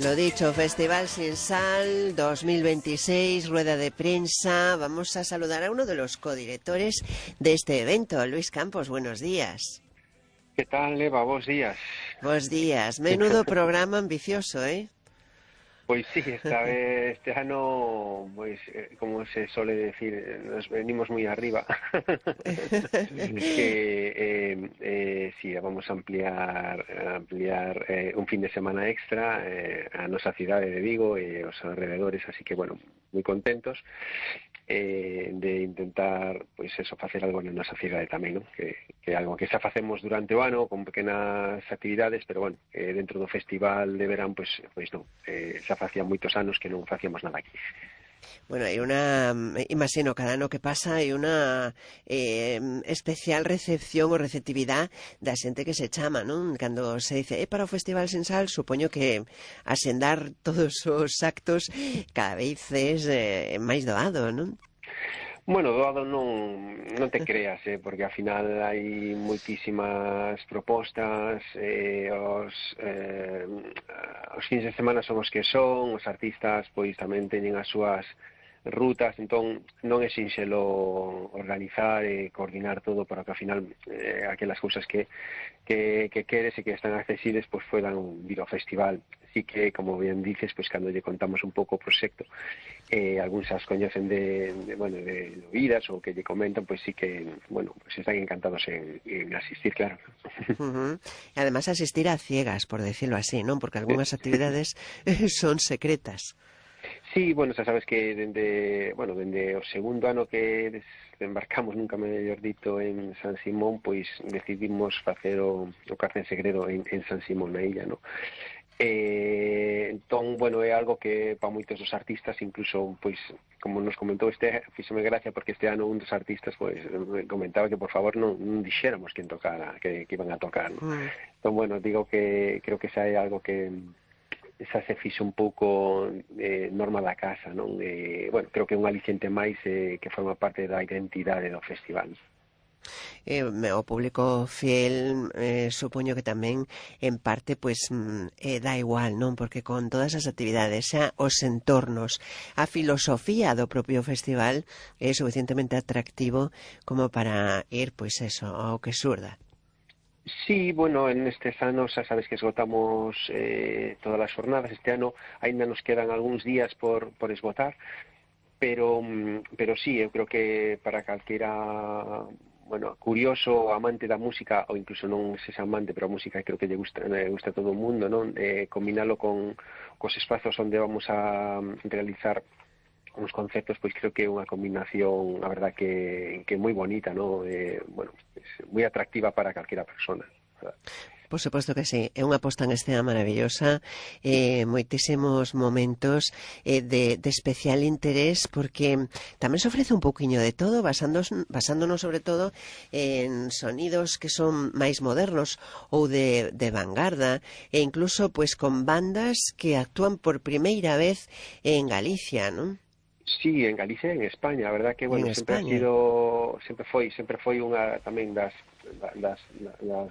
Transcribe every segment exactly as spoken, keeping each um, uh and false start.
Lo dicho, Festival Sin Sal dos mil veintiséis, rueda de prensa. Vamos a saludar a uno de los codirectores de este evento, Luis Campos. Buenos días. ¿Qué tal, Eva? Buenos días. Buenos días. Menudo programa ambicioso, ¿eh? Pues sí, esta vez, este año, pues, eh, como se suele decir, nos venimos muy arriba. que eh, eh, sí, vamos a ampliar ampliar eh, un fin de semana extra eh, a nuestra ciudad de Vigo y los alrededores, así que, bueno, muy contentos eh, de intentar, pues eso, hacer algo en nuestra ciudad también, ¿no? Que, que algo que xa facemos durante o ano con pequenas actividades, pero bueno, eh, dentro do festival de verán, pues, pues non, eh, xa facía moitos anos que non facíamos nada aquí. Bueno, hai unha, imagino, cada ano que pasa hai unha eh, especial recepción ou receptividade da xente que se chama, non? Cando se dice, é para o Festival Sin Sal, supoño que asendar todos os actos cada vez é eh, máis doado, non? Bueno, doado non, non te creas, eh, porque ao final hai moitísimas propostas, eh, os, eh, os fins de semana son os que son, os artistas pois tamén teñen as súas rutas, entón non é sinxelo organizar e coordinar todo para que ao final eh, aquelas cousas que, que, que queres e que están accesibles pois puedan vir ao festival. Así que, como bien dices, pois cando lle contamos un pouco o proxecto, eh, algúns as coñecen de, de, bueno, de oídas ou que lle comentan, pois sí que, bueno, pois están encantados en, en asistir, claro. Uh-huh. E además asistir a ciegas, por decirlo así, non? Porque algunhas actividades son secretas. Sí, bueno, xa sabes que dende, bueno, dende o segundo ano que desembarcamos, nunca mellor dito, en San Simón, pois decidimos facer o, o Carce en Segredo en, en San Simón, na illa, no? Eh, entón, bueno, é algo que para moitos dos artistas, incluso, pois, como nos comentou este, fíxome gracia porque este ano un dos artistas, pois, comentaba que por favor non, non dixéramos quen tocara, que, que iban a tocar, no? Mm. Entón, bueno, digo que creo que xa é algo que xa se fixe un pouco eh, norma da casa, non? Eh, bueno, creo que é un aliciente máis eh, que forma parte da identidade do festival. Eh, o público fiel eh, supoño que tamén en parte pois eh, dá igual, non? Porque con todas as actividades, xa os entornos, a filosofía do propio festival é suficientemente atractivo como para ir, pois eso, ao que surda. Sí, bueno, en estes anos xa sabes que esgotamos eh, todas as jornadas. Este ano aínda nos quedan algúns días por, por esgotar, pero, pero sí, eu creo que para calquera, bueno, curioso, amante da música, ou incluso non sexa amante, pero a música creo que lle gusta, lle gusta a todo o mundo, non? Eh, combinalo con cos espazos onde vamos a realizar uns conceptos, pois creo que é unha combinación, a verdad, que, que é moi bonita, ¿no? Eh, bueno, é moi atractiva para calquera persona, ¿verdad? Por suposto que sí, é unha posta en escena maravillosa, eh, moitísimos momentos eh, de, de especial interés, porque tamén se ofrece un pouquiño de todo, basándonos, basándonos sobre todo en sonidos que son máis modernos ou de, de vanguarda, e incluso pues con bandas que actúan por primeira vez en Galicia, non? Sí, en Galicia e en España, a verdad que, bueno, sempre ha sido, sempre foi, sempre foi unha tamén das, das, das,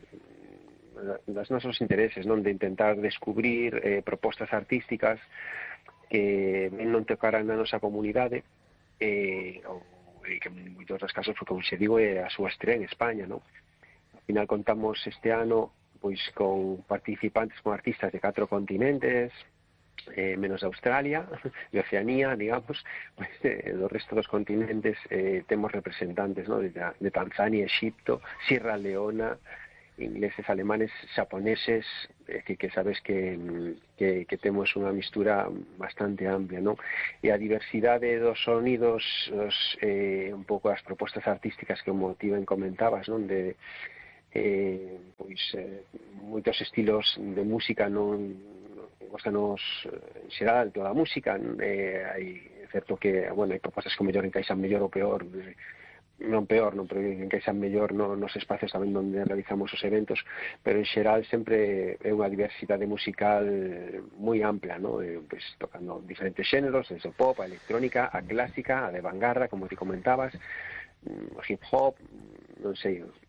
das nosos intereses, non? De intentar descubrir eh, propostas artísticas que non tocaran na nosa comunidade, eh, ou, e que en moitos dos casos, como se digo, é a súa estrela en España, non? Al final contamos este ano pois con participantes, con artistas de catro continentes, Eh, menos de Australia, de Oceanía, digamos, pues, eh, do resto dos continentes eh, temos representantes, ¿no? de, de Tanzania, Egipto, Sierra Leona, ingleses, alemanes, xaponeses, eh, que, que sabes que, que, que temos unha mistura bastante amplia, ¿no? E a diversidade dos sonidos, os, eh, un pouco as propostas artísticas que o motiven comentabas, non? De eh, pois eh, moitos estilos de música non gostanos en xeral toda a música, eh, hai certo que, bueno, hai propostas que mellor encaixan mellor ou peor, eh, non peor, non, pero encaixan mellor no, nos espacios tamén onde realizamos os eventos, pero en xeral sempre é unha diversidade musical moi ampla, ¿no? Eh, pues, tocando diferentes xéneros, desde o pop, a electrónica, a clásica, a de vanguarda, como te comentabas, o hip hop, non sei,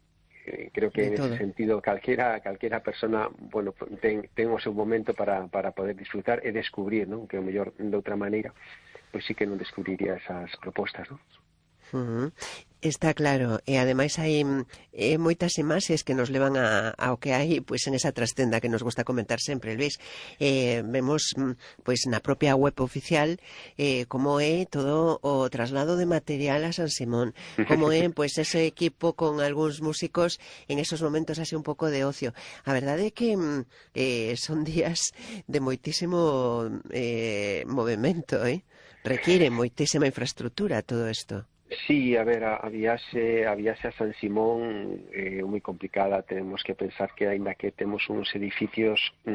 eh, creo que en ese sentido calquera calquera persona, bueno, ten, ten o seu momento para, para poder disfrutar e descubrir, non? Que o mellor de outra maneira pois sí que non descubriría esas propostas, non? Uh-huh. Está claro, e ademais hai eh, moitas imaxes que nos levan a, ao que hai pois en esa trascenda que nos gusta comentar sempre, Luís. Eh, vemos pois na propia web oficial eh, como é todo o traslado de material a San Simón, como é pois ese equipo con algúns músicos en esos momentos así un pouco de ocio. A verdade é que eh, son días de moitísimo eh, movimento, eh? Requiere moitísima infraestructura todo isto. Sí, a ver, a, a viaxe a viaxe a San Simón é eh, moi complicada. Tenemos que pensar que aínda que temos uns edificios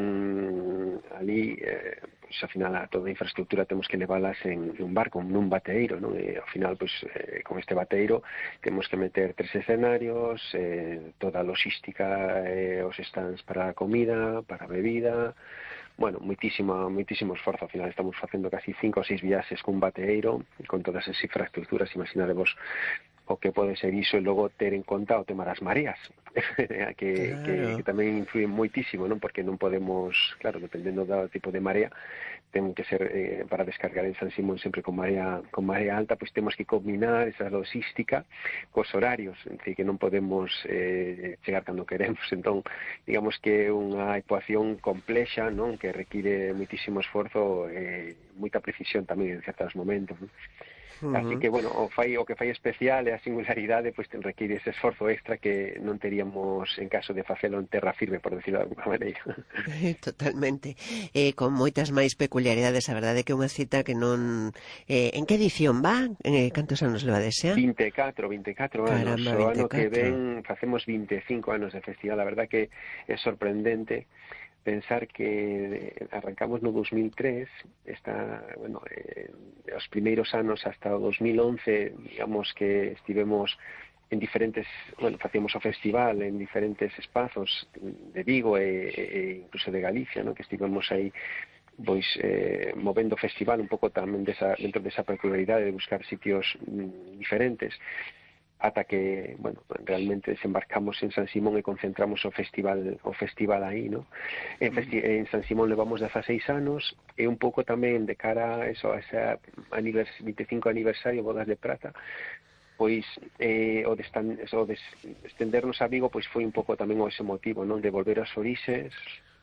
mmm, ali, eh, pues, ao final a toda a infraestructura temos que leválas en, en un barco, nun bateeiro, non? E ao final, pues, eh, con este bateeiro temos que meter tres escenarios, eh, toda a logística, eh, os stands para a comida, para a bebida. Bueno, moitísimo, moitísimo esforzo. Ao final estamos facendo casi cinco ou seis viaxes cun bateeiro, con todas as infraestructuras. Imaginaremos o que pode ser iso, e logo ter en conta o tema das mareas, que, claro. que, que tamén influye moitísimo, non? Porque non podemos, claro, dependendo do tipo de marea, ten que ser eh, para descargar en San Simón sempre con marea con marea alta, pois temos que combinar esa logística cos horarios, en fin, que non podemos eh, chegar cando queremos. Entón, digamos que é unha ecuación complexa, non? Que require moitísimo esforzo e eh, moita precisión tamén en certos momentos, non? Uh-huh. Así que, bueno, o, fai, o que fai especial é a singularidade, pois ten require ese esforzo extra que non teríamos en caso de facelo en terra firme, por decirlo de alguna maneira. Totalmente. Eh, con moitas máis peculiaridades, a verdade é que é unha cita que non... Eh, en que edición va? Eh, cantos anos leva desea? vinte e catro, vinte e catro anos. Caramba, o vinte e catro. Ano que ven facemos vinte e cinco anos de festival. A verdade que é sorprendente pensar que arrancamos no dos mil tres, está, bueno, eh, os primeiros anos hasta o dos mil once, digamos que estivemos en diferentes, bueno, facíamos o festival en diferentes espazos de Vigo e, e incluso de Galicia, ¿no? Que estivemos aí pois eh, movendo o festival un pouco tamén desa, dentro desa peculiaridade de buscar sitios mm, diferentes, ata que, bueno, realmente desembarcamos en San Simón e concentramos o festival o festival aí, ¿no? En, festi en San Simón levamos dezaseis anos, e un pouco tamén de cara a eso, a ese anivers vinte e cinco aniversario, Bodas de Prata, pois eh, o, de estan, o de estendernos a Vigo pois foi un pouco tamén o ese motivo, non? De volver aos orixes,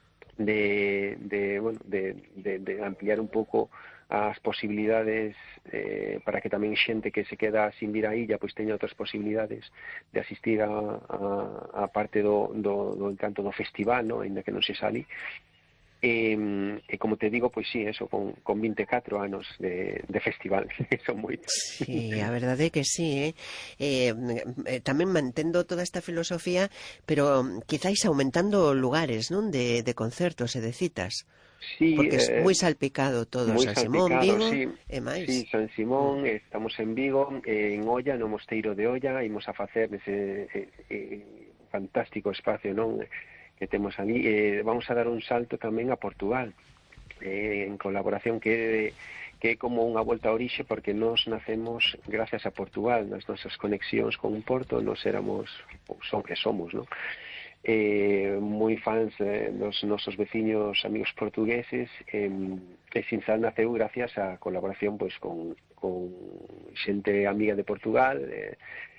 de, de, bueno, de, de, de ampliar un pouco as posibilidades eh, para que tamén xente que se queda sin vir a illa pois teña outras posibilidades de asistir a, a, a parte do, do, do encanto do festival, ¿no? Ainda que non se sali. E, e como te digo, pois sí, eso, con, con vinte e catro anos de, de festival, son moitos. Sí, a verdade é que sí, eh? Eh, eh, tamén mantendo toda esta filosofía, pero quizáis aumentando lugares, non? De, de concertos e de citas. Sí, porque é eh, moi salpicado todo, moi San Simón, salpicado, Vigo sí, e máis. Sí, San Simón, mm. estamos en Vigo, eh, en Olla, no Mosteiro de Olla, imos a facer ese eh, eh, fantástico espacio, non? Que temos ali. Eh, vamos a dar un salto tamén a Portugal, eh, en colaboración que que é como unha volta a orixe, porque nós nacemos gracias a Portugal, nas nosas conexións con un porto, nós éramos, ou son que somos, non? Eh, moi fans eh, dos nosos veciños amigos portugueses, eh, e Sinsal naceu gracias á colaboración pois con, con xente amiga de Portugal, eh,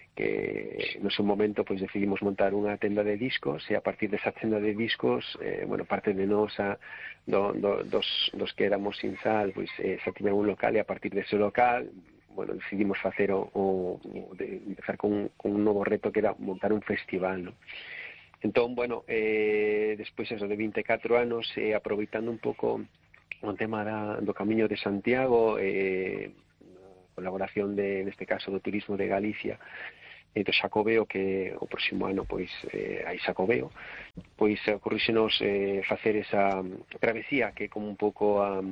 que no seu momento pois decidimos montar unha tenda de discos, e a partir desa tenda de discos, eh, bueno, parte de nosa do, do, dos, dos que éramos Sinsal, pois eh, xa tiñan un local, e a partir dese local, bueno, decidimos facer o, o de empezar con, con un novo reto que era montar un festival, ¿no? Entón, bueno, eh, despois eso de vinte e catro anos, eh, aproveitando un pouco o tema da, do Camiño de Santiago, eh, a colaboración de, neste caso, do turismo de Galicia, e do Xacobeo, que o próximo ano, pois, eh, hai Xacobeo, pois ocorríxenos eh, facer esa travesía, que é como un pouco a...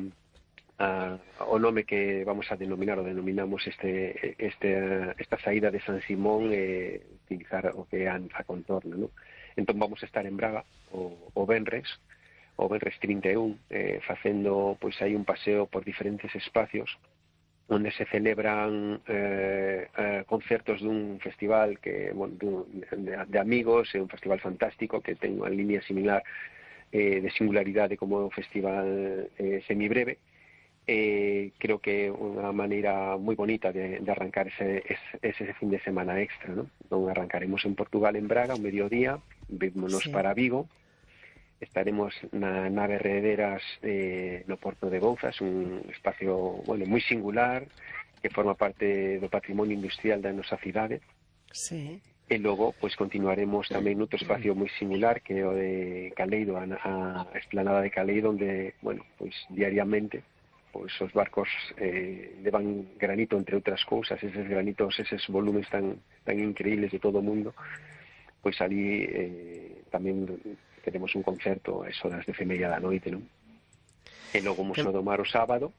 Uh, o nome que vamos a denominar, o denominamos este, este, esta saída de San Simón, e eh, utilizar o que é a contorno, ¿no? Entón vamos a estar en Braga o, o Venres, o Venres trinta e un, eh, facendo pois aí un paseo por diferentes espacios, onde se celebran eh, eh, concertos dun festival que, bueno, dun, de, de amigos, é un festival fantástico que ten unha línea similar eh, de singularidade como o festival eh, Semibreve. Eh, creo que é unha maneira moi bonita de, de arrancar ese, ese, ese fin de semana extra, ¿no? Non arrancaremos en Portugal, en Braga, un mediodía, vímonos sí. para Vigo. Estaremos na nave Rederas eh, no Porto de Bouzas, un espacio, bueno, moi singular, que forma parte do patrimonio industrial da nosa cidade. Sí. E logo, pois, continuaremos tamén noutro espacio moi singular, que é o de Caleido, a, a esplanada de Caleido, onde, bueno, pois, diariamente, pois, os barcos eh, levan granito, entre outras cousas, eses granitos, eses volumes tan, tan increíbles de todo o mundo, pois ali eh, tamén teremos un concerto a horas de femeia da noite, non? E logo Museo do Mar o sábado,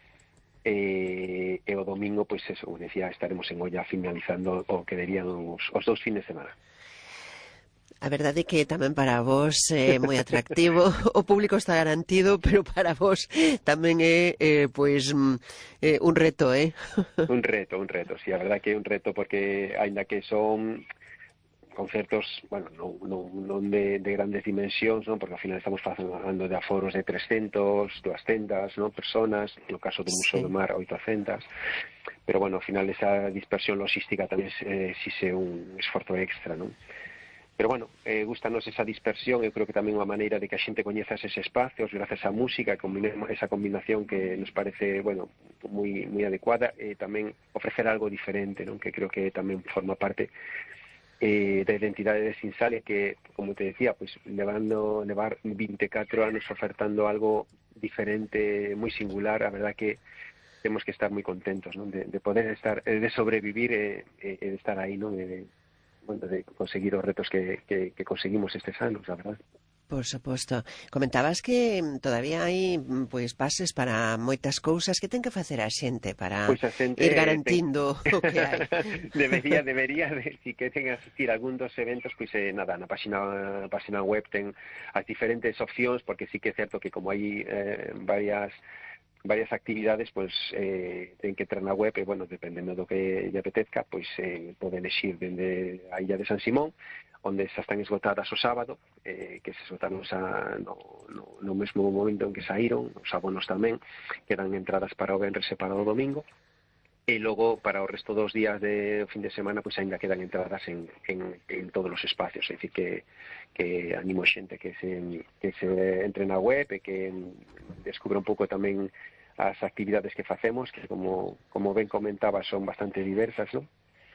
e, e o domingo, pois eso, como decía, estaremos en Oia finalizando o que derían os, os dous fines de semana. A verdade é que tamén para vos é moi atractivo, o público está garantido, pero para vos tamén é, eh, pois, eh, un reto, eh? Un reto, un reto, sí, a verdade que é un reto, porque aínda que son concertos, bueno, non, non, non de, de grandes dimensións, non? Porque ao final estamos falando de aforos de trescentos, duascentas, non? Personas, no caso do Museo sí. do Mar, oitocentas, pero, bueno, ao final esa dispersión logística tamén eh, exige un esforzo extra, non? Pero, bueno, eh, gustanos esa dispersión, eu creo que tamén unha maneira de que a xente coñeza eses espacios, gracias á música, esa combinación que nos parece, bueno, moi, moi adecuada, e tamén ofrecer algo diferente, non? Que creo que tamén forma parte Eh, da identidade de Sinsal, que, como te decía, pues levando levar vinte e catro anos ofertando algo diferente, moi singular, a verdad que temos que estar moi contentos, ¿no? de, de poder estar, de sobrevivir e eh, eh, de estar aí, ¿no? de, bueno, de conseguir os retos que, que, que conseguimos estes anos, a verdad. Por suposto. Comentabas que todavía hai pois pases para moitas cousas que ten que facer a xente para pois a xente ir garantindo ten... o que hai. debería, debería, de, si que ten que asistir a algún dos eventos, pois eh, nada, na página, página web ten as diferentes opcións, porque sí que é certo que como hai eh, varias varias actividades, pois eh, ten que entrar na web e, bueno, dependendo do que lle apetezca, pois eh, pode elegir dende a Illa de San Simón, onde xa están esgotadas o sábado, eh, que se esgotaron xa no, no, no mesmo momento en que saíron, os abonos tamén, quedan entradas para o venres e para o domingo, e logo para o resto dos días de fin de semana, pois ainda quedan entradas en, en, en todos os espacios, é dicir, que, que animo xente que se, que se entre na web e que descubra un pouco tamén as actividades que facemos, que como, como ben comentaba son bastante diversas, non?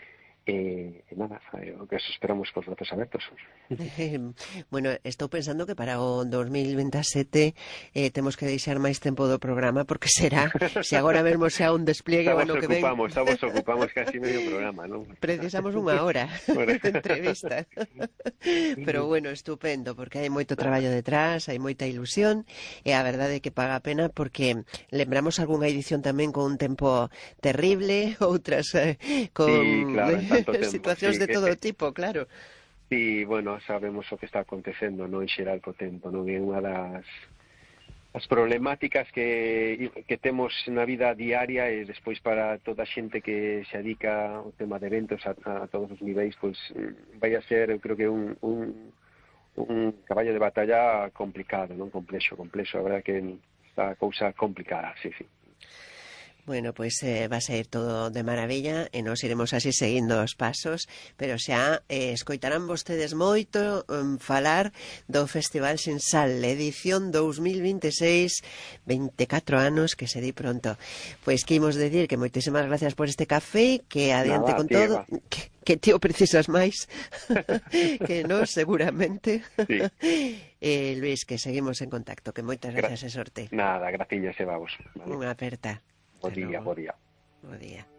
E, e nada, o que eso esperamos cos brazos abertos. Bueno, estou pensando que para o dos mil veintesete eh, temos que deixar máis tempo do programa, porque será, se agora mesmo xa un despliegue o ano que ven. Ocupamos, estamos ocupamos casi medio programa, non? Precisamos unha hora de entrevista. Pero bueno, estupendo, porque hai moito traballo detrás, hai moita ilusión, e a verdade é que paga a pena, porque lembramos algunha edición tamén con un tempo terrible, outras eh, con... Sí, claro, tempo, situacións sí. de todo tipo, claro. Sí, bueno, sabemos o que está acontecendo, non, en xeral co tempo, non é unha das as problemáticas que, que temos na vida diaria, e despois para toda a xente que se dedica ao tema de eventos a, a todos os niveis, pois vai a ser, eu creo que un, un, un caballo de batalla complicado, non, complexo, complexo, a verdade que está a cousa complicada, sí, sí. Bueno, pois eh, va a ser todo de maravilla e nos iremos así seguindo os pasos, pero xa eh, escoitarán vostedes moito um, falar do Festival Sinsal, edición dos mil veintiséis, vinte e catro anos que se di pronto. Pois que imos decir que moitísimas gracias por este café, que adiante Nada, con todo, que, que tío precisas máis que nos seguramente. Sí. Eh, Luis, que seguimos en contacto, que moitas gracias Gra e sorte. Nada, graciñas e vamos. Vale. Unha aperta. Bo día, bo día. Bo día.